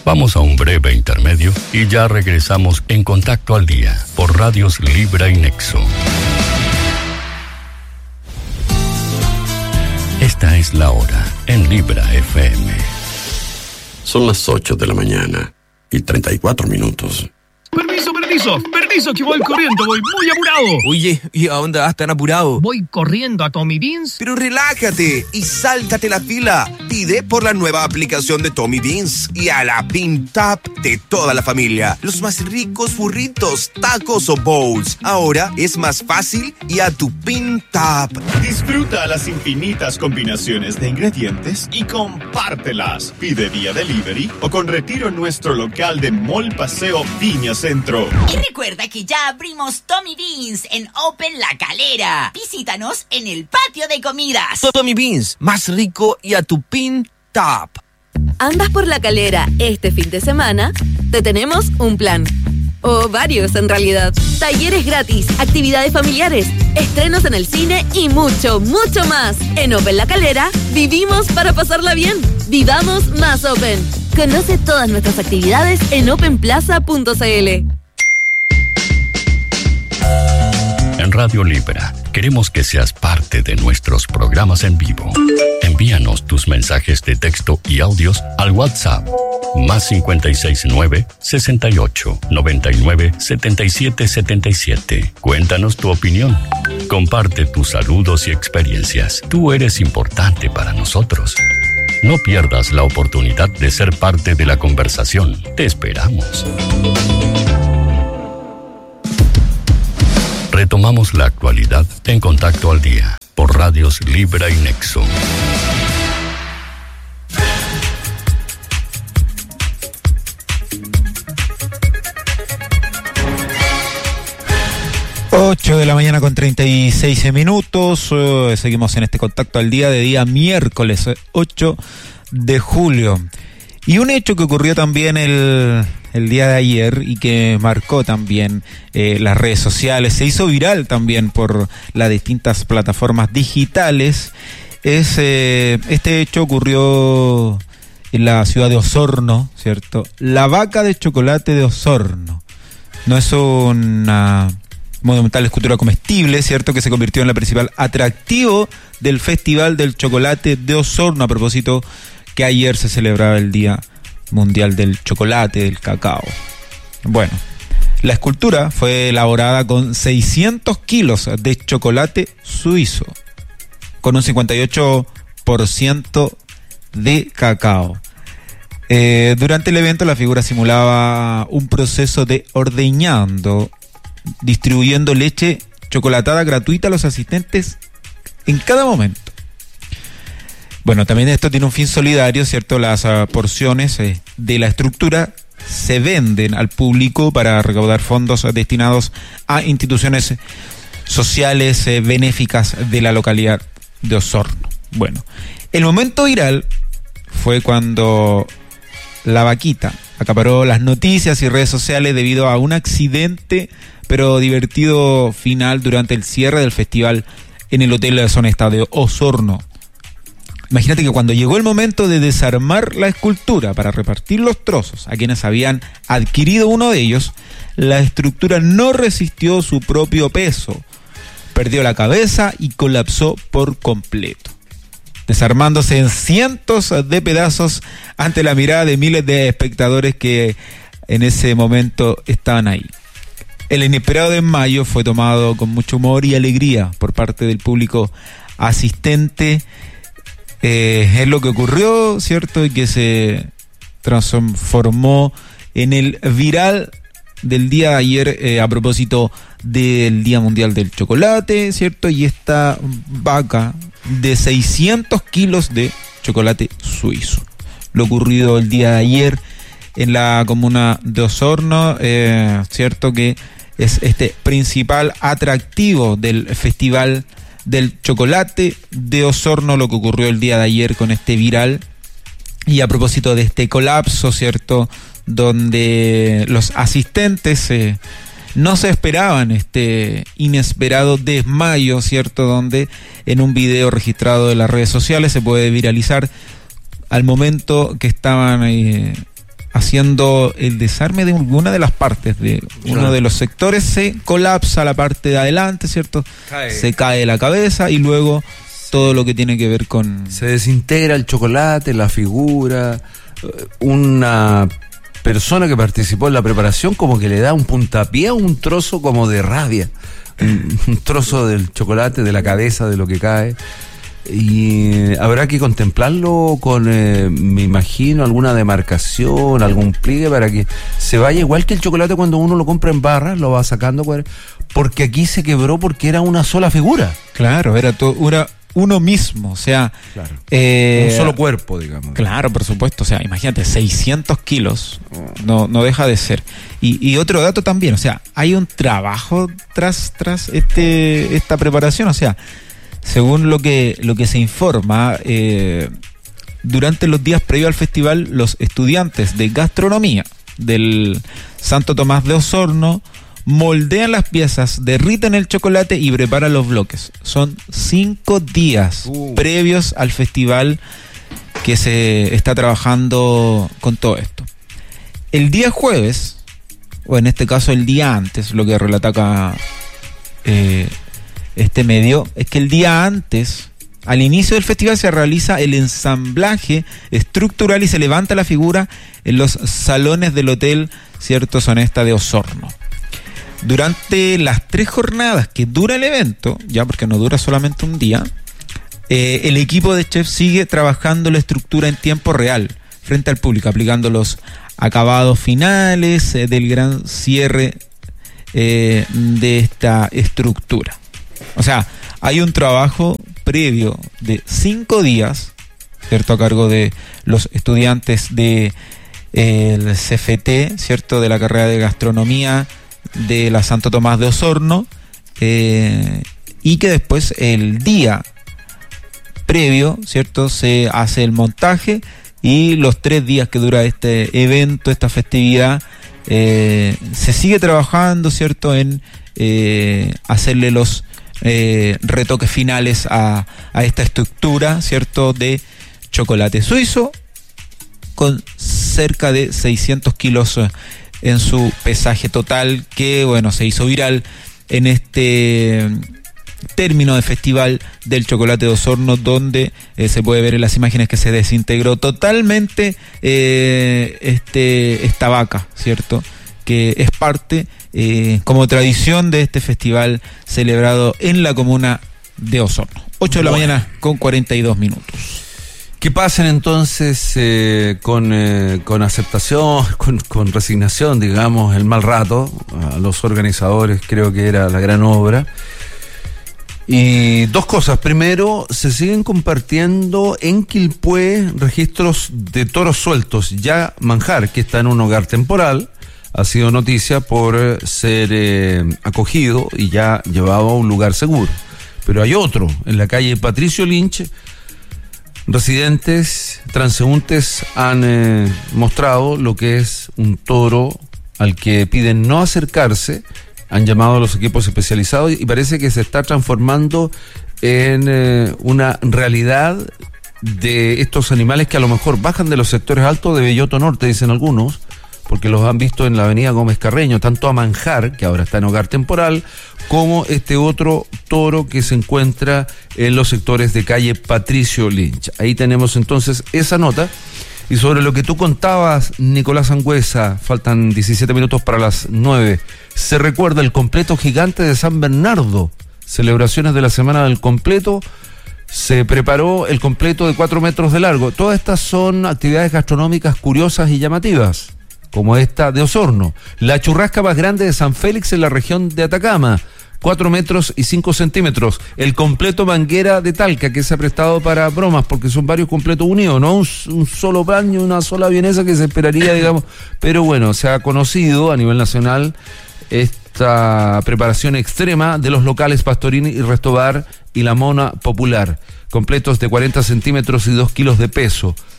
Vamos a un breve intermedio y ya regresamos en Contacto al Día por Radios Libra y Nexo. Esta es la hora en Libra FM. Son las 8 de la mañana y 34 minutos. Permiso, que voy corriendo, voy muy apurado. Oye, ¿y a dónde vas tan apurado? Voy corriendo a Tommy Beans. Pero relájate y sáltate la fila. Pide por la nueva aplicación de Tommy Beans y a la Pin Tap de toda la familia. Los más ricos burritos, tacos o bowls. Ahora es más fácil y a tu Pin Tap. Disfruta las infinitas combinaciones de ingredientes y compártelas. Pide vía delivery o con retiro en nuestro local de Mall Paseo Viña Centro. Y recuerda que ya abrimos Tommy Beans en Open La Calera. Visítanos en el patio de comidas. Tommy Beans, más rico y a tu Pin Tap. ¿Andas por La Calera este fin de semana? Te tenemos un plan. O varios, en realidad. Talleres gratis, actividades familiares, estrenos en el cine y mucho, mucho más. En Open La Calera, vivimos para pasarla bien. Vivamos más Open. Conoce todas nuestras actividades en openplaza.cl. En Radio Libra, queremos que seas parte de nuestros programas en vivo. Envíanos tus mensajes de texto y audios al WhatsApp más 569 68 99 77 77. Cuéntanos tu opinión. Comparte tus saludos y experiencias. Tú eres importante para nosotros. No pierdas la oportunidad de ser parte de la conversación. Te esperamos. Retomamos la actualidad en Contacto al Día por Radios Libra y Nexo. Ocho de la mañana con 36 minutos. Seguimos en este Contacto al Día de día miércoles 8 de julio. Y un hecho que ocurrió también el día de ayer y que marcó también las redes sociales, se hizo viral también por las distintas plataformas digitales, es este hecho ocurrió en la ciudad de Osorno, ¿cierto? La vaca de chocolate de Osorno. No es una monumental escultura comestible, ¿cierto?, que se convirtió en la principal atractivo del Festival del Chocolate de Osorno, a propósito que ayer se celebraba el Día Mundial del Chocolate, del Cacao. Bueno, la escultura fue elaborada con 600 kilos de chocolate suizo, con un 58% de cacao. Durante el evento la figura simulaba un proceso de ordeñando, distribuyendo leche chocolatada gratuita a los asistentes en cada momento. Bueno, también esto tiene un fin solidario, ¿cierto? Las porciones de la estructura se venden al público para recaudar fondos destinados a instituciones sociales benéficas de la localidad de Osorno. Bueno, el momento viral fue cuando la vaquita acaparó las noticias y redes sociales debido a un accidente pero divertido final durante el cierre del festival en el Hotel de la Zona Estadio Osorno. Imagínate que cuando llegó el momento de desarmar la escultura para repartir los trozos a quienes habían adquirido uno de ellos, la estructura no resistió su propio peso, perdió la cabeza y colapsó por completo, desarmándose en cientos de pedazos ante la mirada de miles de espectadores que en ese momento estaban ahí. El inesperado desmayo fue tomado con mucho humor y alegría por parte del público asistente. Es lo que ocurrió, ¿cierto? Y que se transformó en el viral del día de ayer a propósito del Día Mundial del Chocolate, ¿cierto? Y esta vaca de 600 kilos de chocolate suizo. Lo ocurrido el día de ayer en la comuna de Osorno, ¿cierto? Que es este principal atractivo del Festival del Chocolate de Osorno, lo que ocurrió el día de ayer con este viral. Y a propósito de este colapso, ¿cierto?, donde los asistentes no se esperaban este inesperado desmayo, ¿cierto?, donde en un video registrado de las redes sociales se puede viralizar al momento que estaban haciendo el desarme de alguna de las partes de uno de los sectores, se colapsa la parte de adelante, ¿cierto? Se cae la cabeza y luego todo lo que tiene que ver con... Se desintegra el chocolate, la figura. Una persona que participó en la preparación como que le da un puntapié a un trozo como de rabia. Un trozo del chocolate, de la cabeza, de lo que cae. Y habrá que contemplarlo con, me imagino, alguna demarcación, algún pliegue para que se vaya, igual que el chocolate cuando uno lo compra en barras, lo va sacando, porque aquí se quebró porque era una sola figura. Claro, era uno mismo, o sea... Claro. Un solo cuerpo, digamos. Claro, por supuesto, o sea, imagínate, 600 kilos, no deja de ser. Y otro dato también, o sea, hay un trabajo tras esta preparación, o sea... Según lo que se informa, durante los días previos al festival, los estudiantes de gastronomía del Santo Tomás de Osorno moldean las piezas, derriten el chocolate y preparan los bloques. Son 5 días previos al festival que se está trabajando con todo esto. El día jueves, o en este caso el día antes, lo que relata acá este medio, es que el día antes, al inicio del festival, se realiza el ensamblaje estructural y se levanta la figura en los salones del hotel Cierto Sonesta de Osorno. Durante las 3 jornadas que dura el evento, ya porque no dura solamente un día, el equipo de chefs sigue trabajando la estructura en tiempo real frente al público, aplicando los acabados finales del gran cierre de esta estructura. O sea, hay un trabajo previo de 5 días, ¿cierto?, a cargo de los estudiantes de el CFT, ¿cierto?, de la carrera de gastronomía de la Santo Tomás de Osorno, y que después el día previo, ¿cierto?, se hace el montaje, y los 3 días que dura este evento, esta festividad, se sigue trabajando, ¿cierto?, en hacerle los retoques finales a esta estructura, ¿cierto?, de chocolate suizo con cerca de 600 kilos en su pesaje total, que bueno, se hizo viral en este término de festival del chocolate de Osorno, donde se puede ver en las imágenes que se desintegró totalmente esta vaca, ¿cierto?, que es parte como tradición de este festival celebrado en la comuna de Osorno. 8 de la mañana con 42 minutos. Que pasen entonces con aceptación, con resignación, digamos, el mal rato. A los organizadores creo que era la gran obra. Y 2 cosas. Primero, se siguen compartiendo en Quilpué registros de toros sueltos. Ya Manjar, que está en un hogar temporal, ha sido noticia por ser acogido y ya llevado a un lugar seguro. Pero hay otro, en la calle Patricio Lynch. Residentes, transeúntes han mostrado lo que es un toro al que piden no acercarse. Han llamado a los equipos especializados y parece que se está transformando en una realidad de estos animales que a lo mejor bajan de los sectores altos de Belloto Norte, dicen algunos, porque los han visto en la avenida Gómez Carreño, tanto a Manjar, que ahora está en hogar temporal, como este otro toro que se encuentra en los sectores de calle Patricio Lynch. Ahí tenemos entonces esa nota. Y sobre lo que tú contabas, Nicolás Angüesa, faltan 17 minutos para las 9. Se recuerda el completo gigante de San Bernardo, celebraciones de la Semana del Completo. Se preparó el completo de 4 metros de largo. Todas estas son actividades gastronómicas curiosas y llamativas, como esta de Osorno. La churrasca más grande de San Félix en la región de Atacama, 4 metros y 5 centímetros. El completo Manguera de Talca, que se ha prestado para bromas, porque son varios completos unidos, no un solo pan y una sola vienesa que se esperaría, digamos. Pero bueno, se ha conocido a nivel nacional esta preparación extrema de los locales Pastorini y Restobar y La Mona Popular. Completos de 40 centímetros y 2 kilos de peso.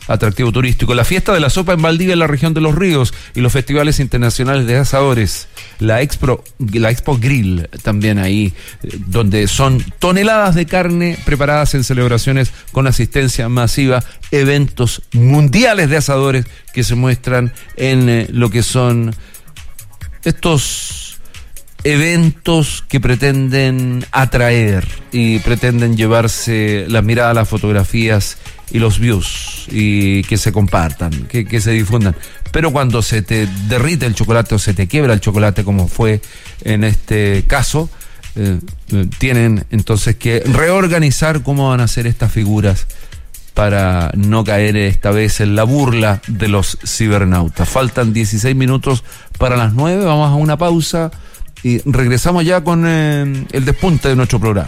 atractivo turístico. La fiesta de la sopa en Valdivia, en la región de Los Ríos, y los festivales internacionales de asadores. La Expo Grill también ahí, donde son toneladas de carne preparadas en celebraciones con asistencia masiva, eventos mundiales de asadores que se muestran en lo que son estos eventos que pretenden atraer y pretenden llevarse las miradas, las fotografías y los views, y que se compartan, que se difundan. Pero cuando se te derrite el chocolate o se te quiebra el chocolate, como fue en este caso, tienen entonces que reorganizar cómo van a ser estas figuras para no caer esta vez en la burla de los cibernautas. Faltan 16 minutos para las 9, vamos a una pausa y regresamos ya con el despunte de nuestro programa.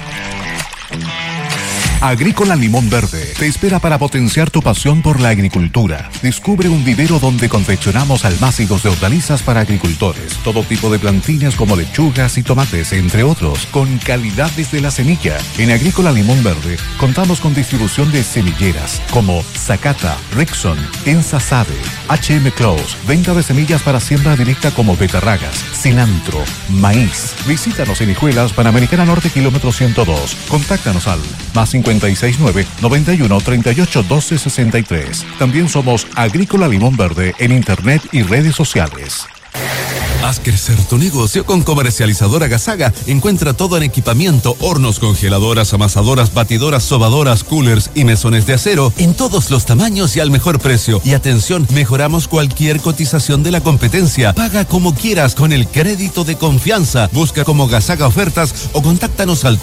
Agrícola Limón Verde te espera para potenciar tu pasión por la agricultura. Descubre un vivero donde confeccionamos almácigos de hortalizas para agricultores, todo tipo de plantines como lechugas y tomates, entre otros, con calidad desde la semilla. En Agrícola Limón Verde contamos con distribución de semilleras como Zacata, Rexon, Ensasade, HM Close, venta de semillas para siembra directa como betarragas, cilantro, maíz. Visítanos en Hijuelas, Panamericana Norte, kilómetro 102. Contáctanos al +569 91 38 12 63. También somos Agrícola Limón Verde en internet y redes sociales. Haz crecer tu negocio con Comercializadora Gasaga. Encuentra todo en equipamiento, hornos, congeladoras, amasadoras, batidoras, sobadoras, coolers y mesones de acero en todos los tamaños y al mejor precio. Y atención, mejoramos cualquier cotización de la competencia. Paga como quieras con el crédito de confianza. Busca como Gasaga Ofertas o contáctanos al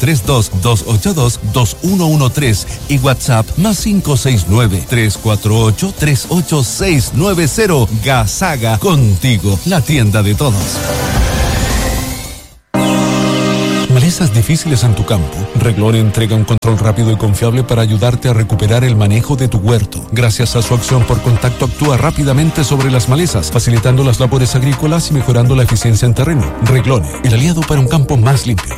32-282-2113 y WhatsApp +569 348 38690. Gasaga, contigo, la tienda de todos. Malezas difíciles en tu campo. Reglone entrega un control rápido y confiable para ayudarte a recuperar el manejo de tu huerto. Gracias a su acción por contacto actúa rápidamente sobre las malezas, facilitando las labores agrícolas y mejorando la eficiencia en terreno. Reglone, el aliado para un campo más limpio.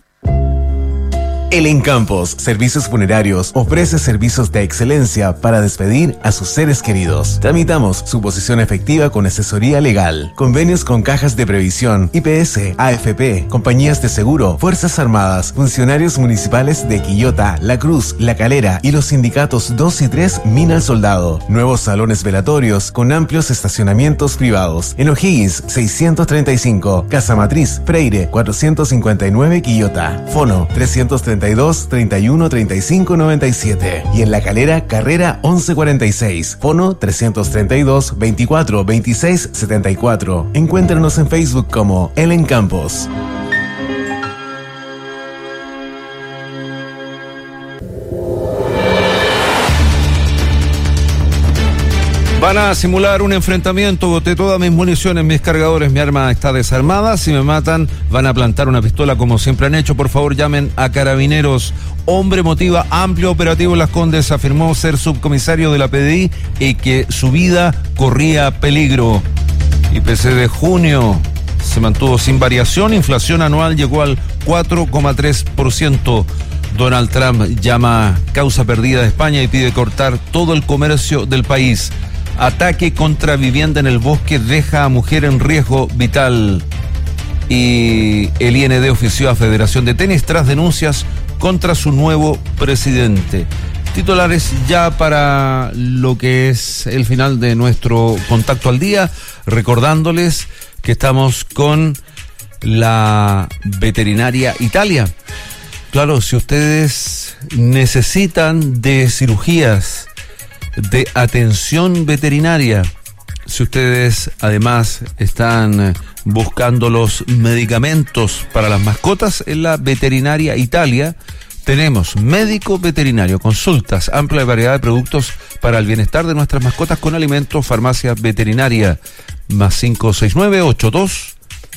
El Encampos Servicios Funerarios ofrece servicios de excelencia para despedir a sus seres queridos. Tramitamos suposición efectiva con asesoría legal, convenios con cajas de previsión, IPS, AFP, compañías de seguro, Fuerzas Armadas, funcionarios municipales de Quillota, La Cruz, La Calera y los sindicatos 2 y 3 Mina al Soldado. Nuevos salones velatorios con amplios estacionamientos privados. En O'Higgins 635, Casa Matriz, Freire 459 Quillota. Fono 332 31 35 97 y en La Calera, Carrera 1146, fono 332 24 26 74. Encuéntranos en Facebook como El Encampos. Van a simular un enfrentamiento, boté todas mis municiones, mis cargadores, mi arma está desarmada. Si me matan, van a plantar una pistola como siempre han hecho. Por favor, llamen a Carabineros. Hombre motiva amplio operativo en Las Condes. Afirmó ser subcomisario de la PDI y que su vida corría peligro. IPC de junio se mantuvo sin variación. Inflación anual llegó al 4,3%. Donald Trump llama causa perdida de España y pide cortar todo el comercio del país. Ataque contra vivienda en el bosque deja a mujer en riesgo vital. Y el IND ofició a Federación de Tenis tras denuncias contra su nuevo presidente. Titulares ya para lo que es el final de nuestro contacto al día, recordándoles que estamos con la Veterinaria Italia. Claro, si ustedes necesitan de cirugías, de atención veterinaria, si ustedes además están buscando los medicamentos para las mascotas, en la Veterinaria Italia tenemos médico veterinario, consultas, amplia variedad de productos para el bienestar de nuestras mascotas con alimentos, farmacia veterinaria, +569 82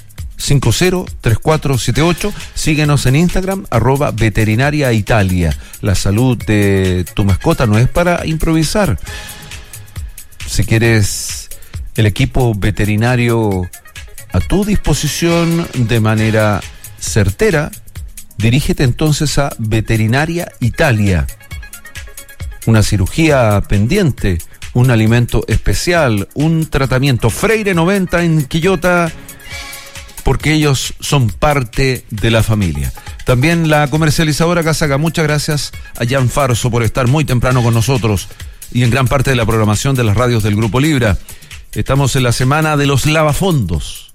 503478. Síguenos en Instagram, @veterinariaitalia. La salud de tu mascota no es para improvisar. Si quieres el equipo veterinario a tu disposición de manera certera, dirígete entonces a Veterinaria Italia. una cirugía pendiente, un alimento especial, un tratamiento. Freire 90 en Quillota, porque ellos son parte de la familia. También la comercializadora Gasaga. Muchas gracias a Jan Farso por estar muy temprano con nosotros y en gran parte de la programación de las radios del Grupo Libra. Estamos en la semana de los lavafondos,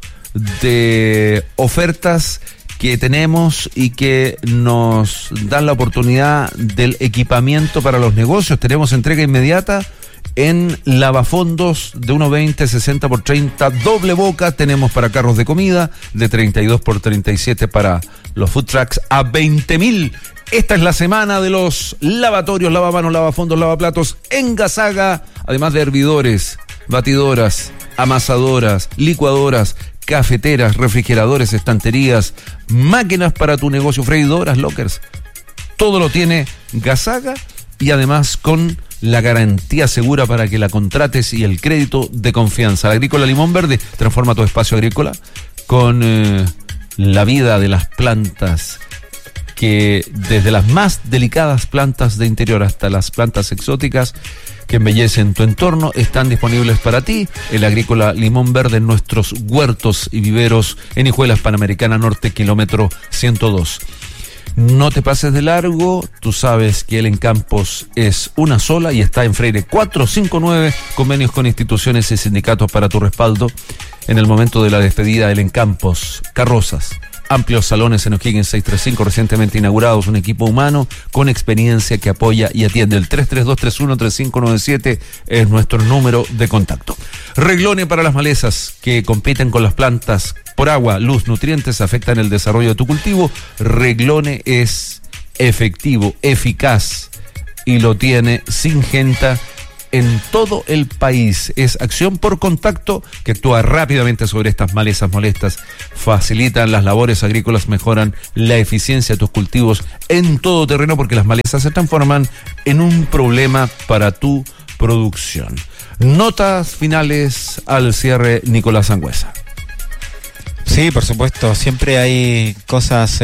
de ofertas que tenemos y que nos dan la oportunidad del equipamiento para los negocios. Tenemos entrega inmediata en lavafondos de 1.20, 60 por 30, doble boca. Tenemos para carros de comida de 32 por 37 para los food trucks a 20.000. Esta es la semana de los lavatorios, lavamanos, lavafondos, lavaplatos en Gasaga, además de hervidores, batidoras, amasadoras, licuadoras, cafeteras, refrigeradores, estanterías, máquinas para tu negocio, freidoras, lockers. Todo lo tiene Gasaga y además con la garantía segura para que la contrates y el crédito de confianza. La Agrícola Limón Verde transforma tu espacio agrícola con la vida de las plantas, que desde las más delicadas plantas de interior hasta las plantas exóticas que embellecen tu entorno están disponibles para ti. El Agrícola Limón Verde en nuestros huertos y viveros en Hijuelas Panamericana Norte, kilómetro 102. No te pases de largo, tú sabes que el Encampos es una sola y está en Freire 459, convenios con instituciones y sindicatos para tu respaldo. En el momento de la despedida del Encampos, carrozas, amplios salones en O'Higgins 635, recientemente inaugurados, un equipo humano con experiencia que apoya y atiende. El 332313597 es nuestro número de contacto. Reglone para las malezas que compiten con las plantas por agua, luz, nutrientes, afectan el desarrollo de tu cultivo. Reglone es efectivo, eficaz y lo tiene Syngenta en todo el país. Es acción por contacto que actúa rápidamente sobre estas malezas molestas, facilitan las labores agrícolas, mejoran la eficiencia de tus cultivos en todo terreno, porque las malezas se transforman en un problema para tu producción. Notas finales al cierre, Nicolás Sangüesa. Sí, por supuesto, siempre hay cosas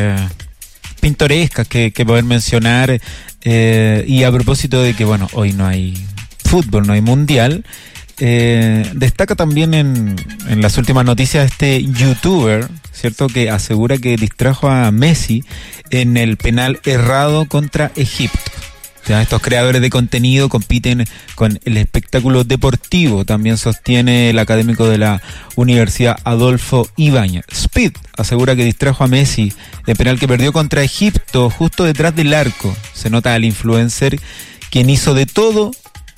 pintorescas que poder mencionar, y a propósito de que, bueno, hoy no hay fútbol, no hay mundial, destaca también en las últimas noticias este youtuber, ¿cierto?, que asegura que distrajo a Messi en el penal errado contra Egipto. O sea, estos creadores de contenido compiten con el espectáculo deportivo, también sostiene el académico de la Universidad Adolfo Ibáñez. Speed asegura que distrajo a Messi en penal que perdió contra Egipto justo detrás del arco. Se nota al influencer quien hizo de todo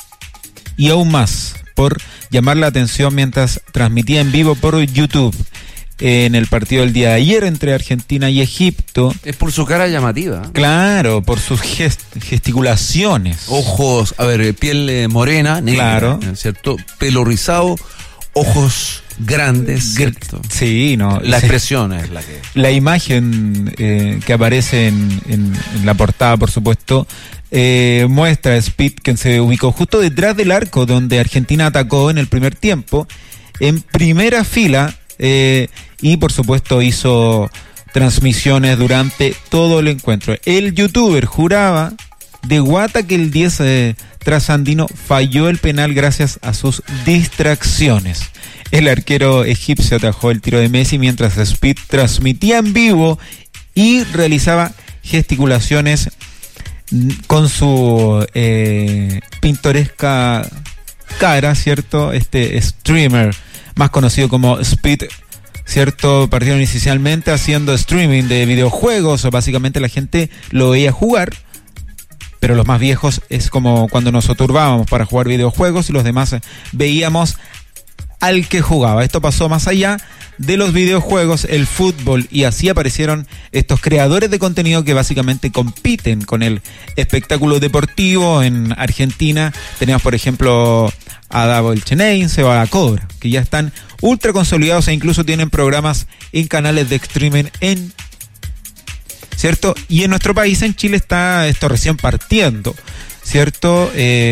y aún más por llamar la atención mientras transmitía en vivo por YouTube en el partido del día de ayer entre Argentina y Egipto. Es por su cara llamativa. Claro, por sus gesticulaciones. Ojos, a ver, piel morena, negra, claro, ¿cierto? Pelo rizado, ojos grandes, ¿cierto? Sí, no. La expresión es la que... La imagen que aparece en la portada, por supuesto, muestra a Speed, que se ubicó justo detrás del arco donde Argentina atacó en el primer tiempo, en primera fila, y por supuesto hizo transmisiones durante todo el encuentro. El youtuber juraba de guata que el 10 trasandino falló el penal gracias a sus distracciones. El arquero egipcio atajó el tiro de Messi mientras Speed transmitía en vivo y realizaba gesticulaciones con su pintoresca cara, ¿cierto? Este streamer más conocido como Speed, ¿cierto? Partieron inicialmente haciendo streaming de videojuegos, o básicamente la gente lo veía jugar, pero los más viejos es como cuando nos turbábamos para jugar videojuegos y los demás veíamos al que jugaba. Esto pasó más allá de los videojuegos, el fútbol, y así aparecieron estos creadores de contenido que básicamente compiten con el espectáculo deportivo. En Argentina tenemos, por ejemplo, a Davo El Chenense o a Cobra, que ya están ultra consolidados e incluso tienen programas en canales de streaming ¿cierto? Y en nuestro país, en Chile, está esto recién partiendo, ¿cierto?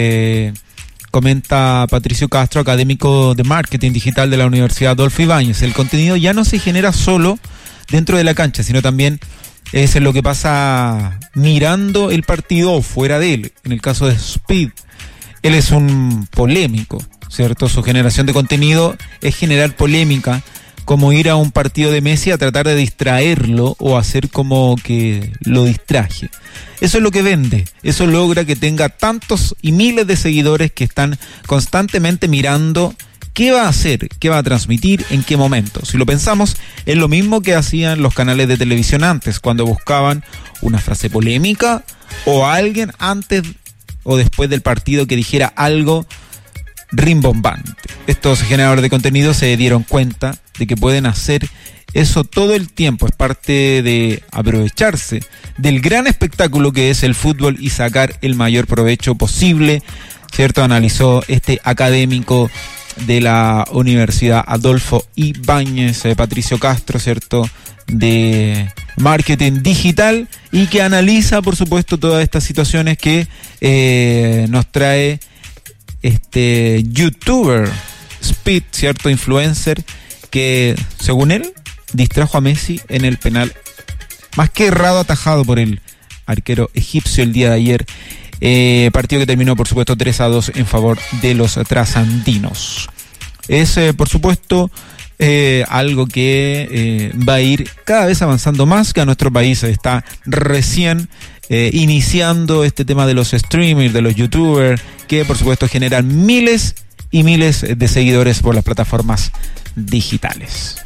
Comenta Patricio Castro, académico de marketing digital de la Universidad Adolfo Ibáñez. El contenido ya no se genera solo dentro de la cancha, sino también es lo que pasa mirando el partido o fuera de él. En el caso de Speed, él es un polémico, ¿cierto? Su generación de contenido es generar polémica, como ir a un partido de Messi a tratar de distraerlo o hacer como que lo distraje. Eso es lo que vende, eso logra que tenga tantos y miles de seguidores que están constantemente mirando qué va a hacer, qué va a transmitir, en qué momento. Si lo pensamos, es lo mismo que hacían los canales de televisión antes, cuando buscaban una frase polémica o alguien antes o después del partido que dijera algo rimbombante. Estos generadores de contenido se dieron cuenta de que pueden hacer eso todo el tiempo. Es parte de aprovecharse del gran espectáculo que es el fútbol y sacar el mayor provecho posible, ¿cierto? Analizó este académico de la Universidad Adolfo Ibáñez, Patricio Castro, ¿cierto?, de marketing digital, y que analiza, por supuesto, todas estas situaciones que nos trae este youtuber Speed, ¿cierto?, influencer, que según él distrajo a Messi en el penal más que errado, atajado por el arquero egipcio el día de ayer. Partido que terminó, por supuesto, 3-2 en favor de los trasandinos. Es, por supuesto, algo que va a ir cada vez avanzando más, que a nuestro país está recién iniciando este tema de los streamers, de los youtubers, que por supuesto generan miles y miles de seguidores por las plataformas digitales.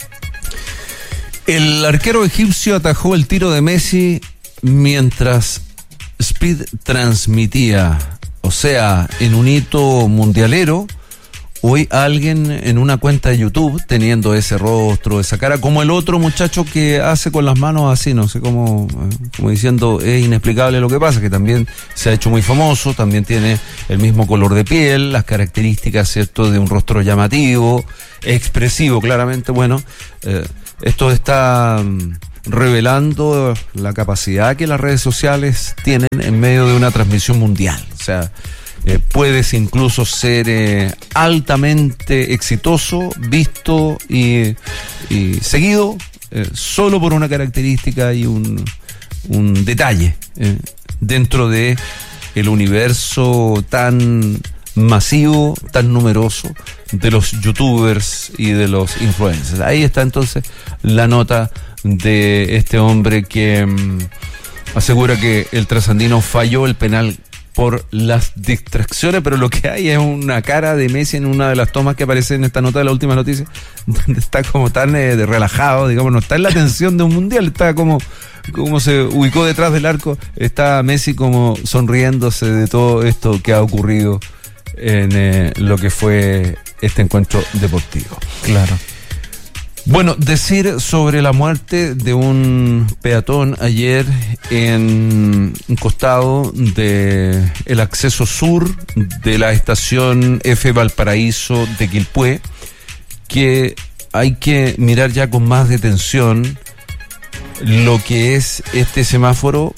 El arquero egipcio atajó el tiro de Messi mientras Speed transmitía, o sea, en un hito mundialero. Hoy alguien en una cuenta de YouTube teniendo ese rostro, esa cara, como el otro muchacho que hace con las manos así, no sé cómo diciendo, es inexplicable lo que pasa, que también se ha hecho muy famoso, también tiene el mismo color de piel, las características, ¿cierto?, de un rostro llamativo, expresivo, claramente. Bueno, esto está revelando la capacidad que las redes sociales tienen en medio de una transmisión mundial. O sea, puedes incluso ser altamente exitoso, visto y seguido solo por una característica y un detalle dentro de el universo tan masivo, tan numeroso de los youtubers y de los influencers. Ahí está entonces la nota de este hombre que asegura que el trasandino falló el penal por las distracciones, pero lo que hay es una cara de Messi en una de las tomas que aparece en esta nota de la última noticia, donde está como tan relajado, digamos, no está en la tensión de un mundial, está como se ubicó detrás del arco, está Messi como sonriéndose de todo esto que ha ocurrido en lo que fue este encuentro deportivo. Claro. Bueno, decir sobre la muerte de un peatón ayer en un costado de el acceso sur de la estación F Valparaíso de Quilpué, que hay que mirar ya con más detención lo que es este semáforo,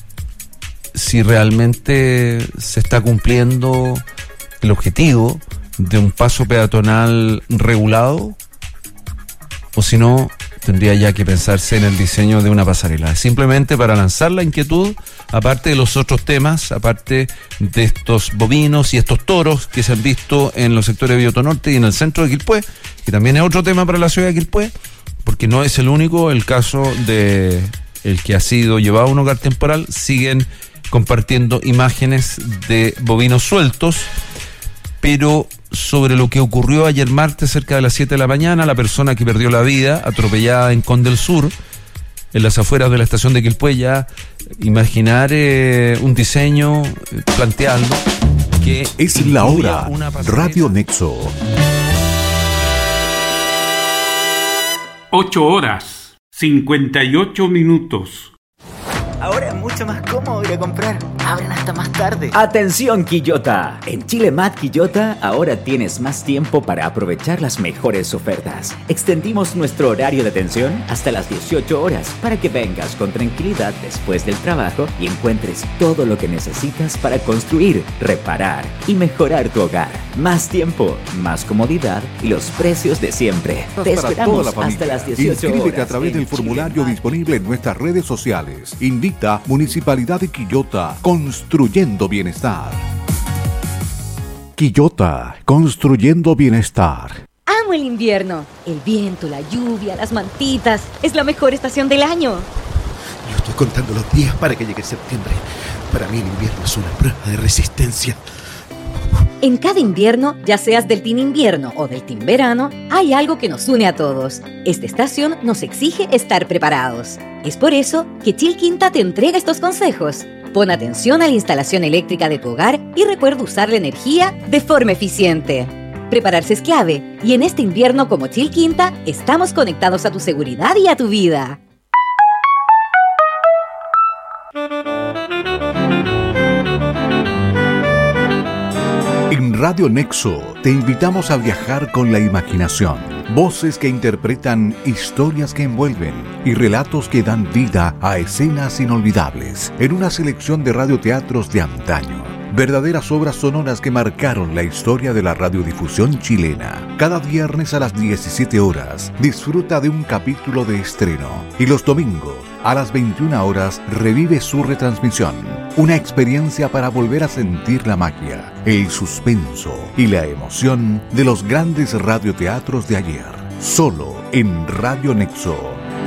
si realmente se está cumpliendo el objetivo de un paso peatonal regulado, o si no, tendría ya que pensarse en el diseño de una pasarela. Simplemente para lanzar la inquietud, aparte de los otros temas, aparte de estos bovinos y estos toros que se han visto en los sectores de Biobío Norte y en el centro de Quilpué, que también es otro tema para la ciudad de Quilpué, porque no es el único, el caso de el que ha sido llevado a un hogar temporal, siguen compartiendo imágenes de bovinos sueltos, pero sobre lo que ocurrió ayer martes cerca de las 7 de la mañana, la persona que perdió la vida atropellada en Conde del Sur, en las afueras de la estación de Quilpué, ya imaginar un diseño planteando que es la hora. Radio Nexo. 8:58. Ahora es mucho más cómodo ir a comprar abren hasta más tarde. ¡Atención, Quillota! En Chile Mat Quillota ahora tienes más tiempo para aprovechar las mejores ofertas. Extendimos nuestro horario de atención hasta las 18 horas para que vengas con tranquilidad después del trabajo y encuentres todo lo que necesitas para construir, reparar y mejorar tu hogar. Más tiempo, más comodidad y los precios de siempre. Te esperamos hasta las 18 horas. Inscríbete a través del formulario disponible en nuestras redes sociales. Invita Municipalidad de Quillota, construyendo bienestar. Quillota, construyendo bienestar. Amo el invierno. El viento, la lluvia, las mantitas. Es la mejor estación del año. Yo estoy contando los días para que llegue septiembre. Para mí el invierno es una prueba de resistencia. En cada invierno, ya seas del team invierno o del team verano, hay algo que nos une a todos. Esta estación nos exige estar preparados. Es por eso que Chilquinta te entrega estos consejos. Pon atención a la instalación eléctrica de tu hogar y recuerda usar la energía de forma eficiente. Prepararse es clave y en este invierno como Chilquinta estamos conectados a tu seguridad y a tu vida. En Radio Nexo te invitamos a viajar con la imaginación. Voces que interpretan historias que envuelven y relatos que dan vida a escenas inolvidables en una selección de radioteatros de antaño. Verdaderas obras sonoras que marcaron la historia de la radiodifusión chilena. Cada viernes a las 17 horas disfruta de un capítulo de estreno y los domingos a las 21 horas revive su retransmisión. Una experiencia para volver a sentir la magia, el suspenso y la emoción de los grandes radioteatros de ayer. Solo en Radio Nexo.